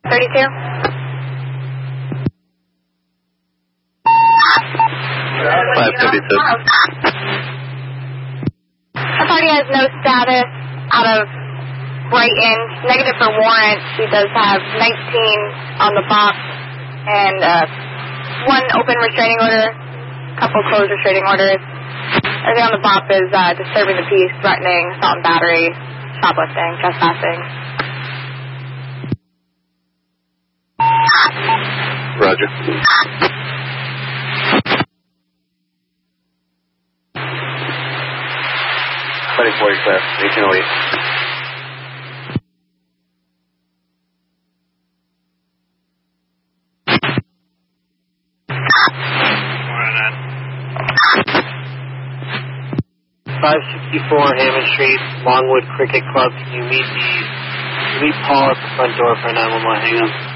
32. The party has no status out of Brighton. Negative for warrant. She does have 19 on the box and 1 open restraining order, a couple closed restraining orders. Everything on the BOP is disturbing the peace, threatening, assault and battery, shoplifting, trespassing. Roger. Fighting for you, clear. 1808. .564 Hammond Street, Longwood Cricket Club. Can you meet Paul at the front door for a 911 hang-up?